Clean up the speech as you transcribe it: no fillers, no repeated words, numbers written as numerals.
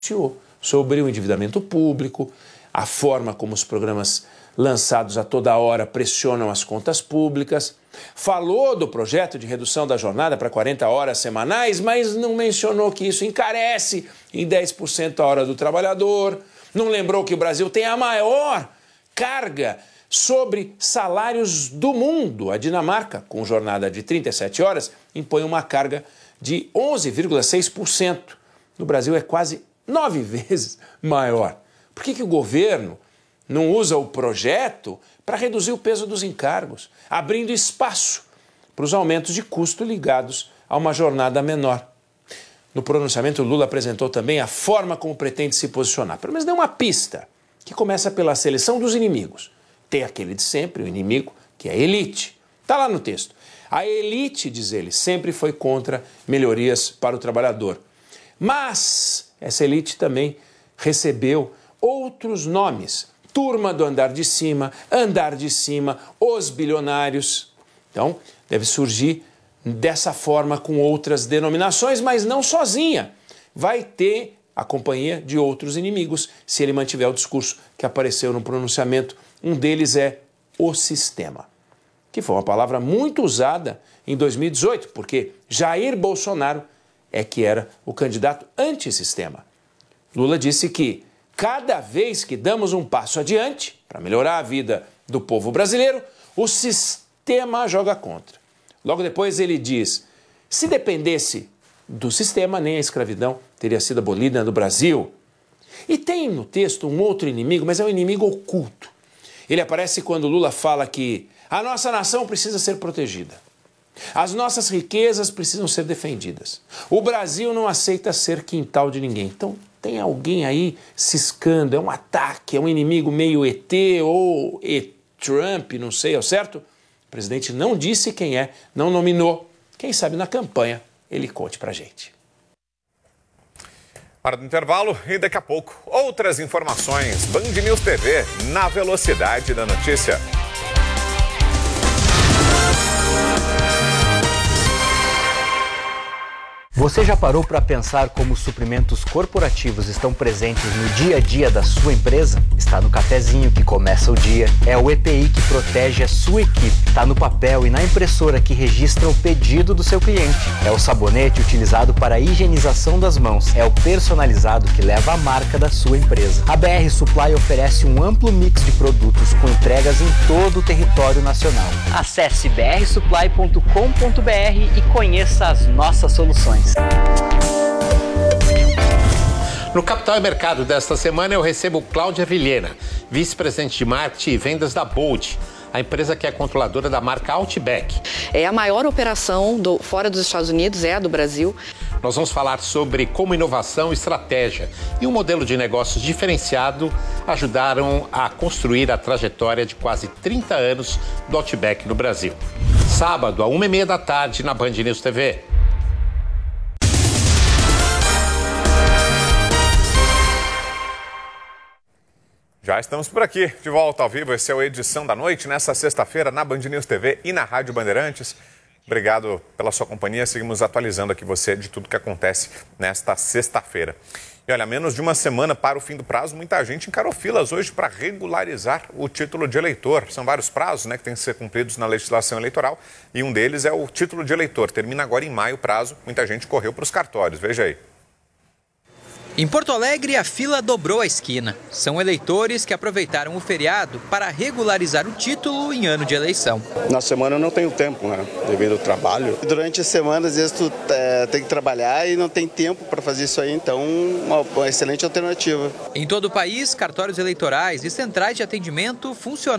sobre o endividamento público, a forma como os programas lançados a toda hora pressionam as contas públicas. Falou do projeto de redução da jornada para 40 horas semanais, mas não mencionou que isso encarece em 10% a hora do trabalhador. Não lembrou que o Brasil tem a maior carga sobre salários do mundo. A Dinamarca, com jornada de 37 horas, impõe uma carga de 11,6%. No Brasil é quase 9 vezes maior. Por que o governo não usa o projeto para reduzir o peso dos encargos, abrindo espaço para os aumentos de custo ligados a uma jornada menor? No pronunciamento, Lula apresentou também a forma como pretende se posicionar. Pelo menos deu uma pista, que começa pela seleção dos inimigos. Tem aquele de sempre, o inimigo, que é a elite. Está lá no texto. A elite, diz ele, sempre foi contra melhorias para o trabalhador. Mas essa elite também recebeu outros nomes. Turma do andar de cima, os bilionários. Então, deve surgir dessa forma com outras denominações, mas não sozinha. Vai ter a companhia de outros inimigos, se ele mantiver o discurso que apareceu no pronunciamento. Um deles é o sistema, que foi uma palavra muito usada em 2018, porque Jair Bolsonaro é que era o candidato antissistema. Lula disse que cada vez que damos um passo adiante para melhorar a vida do povo brasileiro, o sistema joga contra. Logo depois ele diz, se dependesse do sistema, nem a escravidão teria sido abolida no Brasil. E tem no texto um outro inimigo, mas é um inimigo oculto. Ele aparece quando Lula fala que a nossa nação precisa ser protegida. As nossas riquezas precisam ser defendidas. O Brasil não aceita ser quintal de ninguém. Então, tem alguém aí ciscando, é um ataque, é um inimigo meio ET ou Trump, não sei ao certo. O presidente não disse quem é, não nominou. Quem sabe na campanha ele conte pra gente. Hora do intervalo e daqui a pouco outras informações. Band News TV, na velocidade da notícia. Você já parou para pensar como os suprimentos corporativos estão presentes no dia a dia da sua empresa? Está no cafezinho que começa o dia, é o EPI que protege a sua equipe, está no papel e na impressora que registra o pedido do seu cliente, é o sabonete utilizado para a higienização das mãos, é o personalizado que leva a marca da sua empresa. A BR Supply oferece um amplo mix de produtos com entregas em todo o território nacional. Acesse brsupply.com.br e conheça as nossas soluções. No Capital e Mercado desta semana eu recebo Cláudia Vilhena, vice-presidente de marketing e vendas da Bolt, a empresa que é controladora da marca Outback. É a maior operação fora dos Estados Unidos, é a do Brasil. Nós vamos falar sobre como inovação, estratégia e um modelo de negócios diferenciado ajudaram a construir a trajetória de quase 30 anos do Outback no Brasil. Sábado, às 1h30 da tarde, na Band News TV. Já estamos por aqui, de volta ao vivo. Esse é o Edição da Noite, nessa sexta-feira, na Band News TV e na Rádio Bandeirantes. Obrigado pela sua companhia. Seguimos atualizando aqui você de tudo que acontece nesta sexta-feira. E olha, menos de uma semana para o fim do prazo, muita gente encarou filas hoje para regularizar o título de eleitor. São vários prazos, que têm que ser cumpridos na legislação eleitoral e um deles é o título de eleitor. Termina agora em maio o prazo. Muita gente correu para os cartórios. Veja aí. Em Porto Alegre, a fila dobrou a esquina. São eleitores que aproveitaram o feriado para regularizar o título em ano de eleição. Na semana eu não tenho tempo, devido ao trabalho. Durante a semana, às vezes, tu tem que trabalhar e não tem tempo para fazer isso aí, então uma excelente alternativa. Em todo o país, cartórios eleitorais e centrais de atendimento funcionam